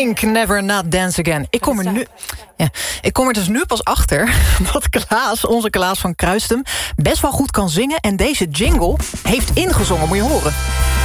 Pink, Never Not Dance Again. Ik kom er dus nu pas achter dat onze Klaas van Kruistum best wel goed kan zingen en deze jingle heeft ingezongen. Moet je horen.